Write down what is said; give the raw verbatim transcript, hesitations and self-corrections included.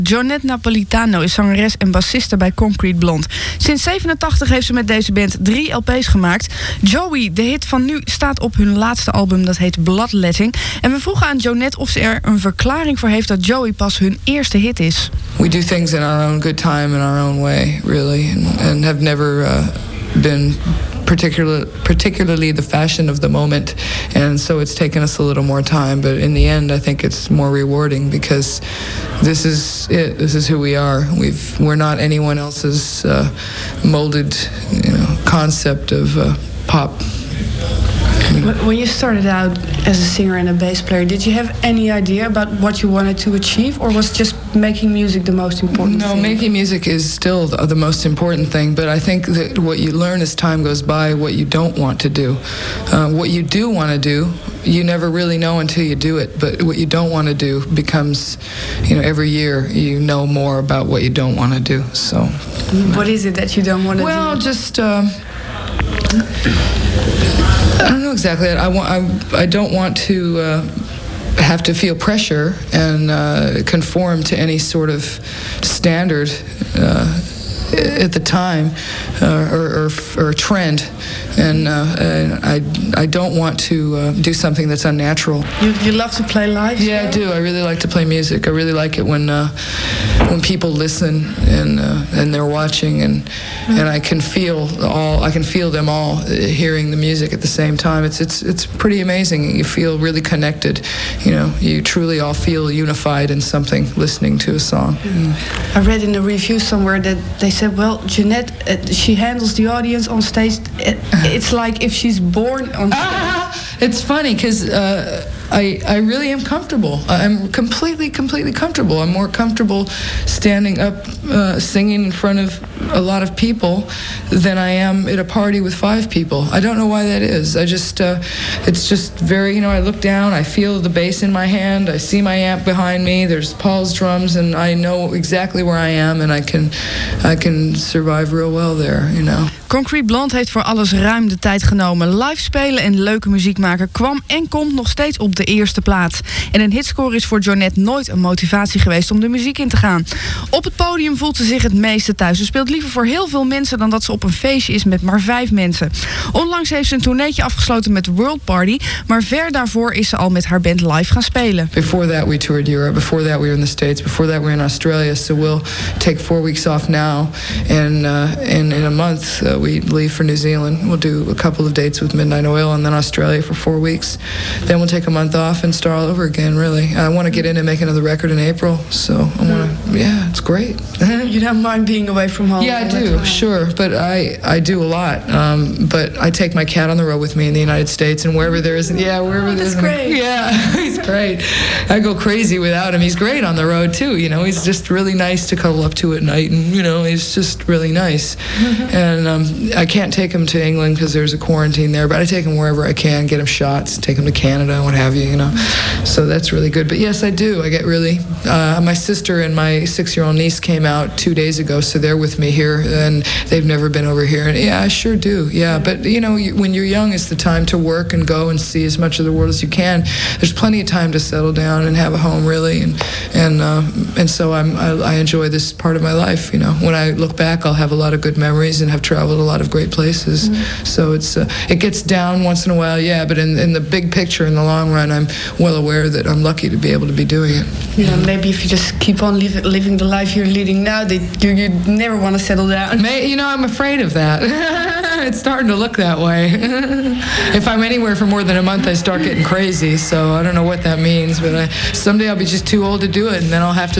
Jonet Napolitano is zangeres en bassiste bij Concrete Blonde. Sinds zevenentachtig heeft ze met deze band drie L P's gemaakt. Joey, de hit van nu, staat op hun laatste album, dat heet Bloodletting. En we vroegen aan Jonet of ze er een verklaring voor heeft dat Joey pas hun eerste hit is. We do things in our own good time, in our own way, really, and, and have never uh, been particular, particularly the fashion of the moment, and so it's taken us a little more time, but in the end I think it's more rewarding because this is it. This is who we are. We've we're not anyone else's uh, molded, you know, concept of uh, pop. When you started out as a singer and a bass player, did you have any idea about what you wanted to achieve, or was just making music the most important no, thing? No, making music is still the, the most important thing, but I think that what you learn as time goes by, what you don't want to do. Uh, what you do want to do, you never really know until you do it, but what you don't want to do becomes, you know, every year you know more about what you don't want to do, so. What is it that you don't want to well, do? Well, just... Uh, I don't know exactly. I want. I, I don't want to uh, have to feel pressure and uh, conform to any sort of standard uh, at the time uh, or, or, or trend. And, uh, and I, I don't want to uh, do something that's unnatural. You, you love to play live? Yeah, I do. I really like to play music. I really like it when uh, when people listen and uh, and they're watching, and mm. and I can feel all. I can feel them all hearing the music at the same time. It's it's it's pretty amazing. You feel really connected. You know, you truly all feel unified in something listening to a song. Mm. I read in a review somewhere that they said, well, Jonet, uh, she handles the audience on stage. Uh, It's like if she's born on stage. Ah, it's funny because uh, I, I really am comfortable. I'm completely, completely comfortable. I'm more comfortable standing up uh, singing in front of a lot of people than I am at a party with five people. I don't know why that is. I just, uh, it's just very, you know, I look down, I feel the bass in my hand, I see my amp behind me, there's Paul's drums, and I know exactly where I am, and I can, I can survive real well there, you know. Concrete Blonde heeft voor alles ruim de tijd genomen. Live spelen en leuke muziek maken kwam en komt nog steeds op de eerste plaats. En een hitscore is voor Jonet nooit een motivatie geweest om de muziek in te gaan. Op het podium voelt ze zich het meeste thuis. Ze speelt liever voor heel veel mensen dan dat ze op een feestje is met maar vijf mensen. Onlangs heeft ze een tourneetje afgesloten met World Party, maar ver daarvoor is ze al met haar band live gaan spelen. Before that we toured Europe, before that we were in the States, before that we were in Australia, so we'll take four weeks off now, and uh, in, in a month uh, we leave for New Zealand. We'll do a couple of dates with Midnight Oil, and then Australia for four weeks. Then we'll take a month off and start all over again, really. I want to get in and make another record in April, so I want to, yeah, it's great. You don't mind being away from home? Yeah, I do, sure, but I, I do a lot. Um, but I take my cat on the road with me in the United States, and wherever there isn't, yeah, wherever oh, there that's isn't. great. Yeah, he's great. I go crazy without him. He's great on the road, too, you know. He's just really nice to cuddle up to at night, and, you know, he's just really nice. And um, I can't take him to England because there's a quarantine there, but I take him wherever I can, get him shots, take him to Canada, what have you, you know. So that's really good. But yes, I do. I get really... Uh, my sister and my six-year-old niece came out two days ago, so they're with me here, and they've never been over here. And yeah, I sure do, yeah. But, you know, you, when you're young, it's the time to work and go and see as much of the world as you can. There's plenty of time to settle down and have a home, really. And and uh, and so I'm, I, I enjoy this part of my life, you know. When I look back, I'll have a lot of good memories and have traveled a lot of great places. Mm-hmm. So it's uh, it gets down once in a while, yeah, but in, in the big picture, in the long run, I'm well aware that I'm lucky to be able to be doing it. Yeah, maybe if you just keep on live, living the life you're leading now, that you, you never want to settle down. May, you know, I'm afraid of that. It's starting to look that way. If I'm anywhere for more than a month, I start getting crazy, so I don't know what that means, but I, someday I'll be just too old to do it, and then I'll have to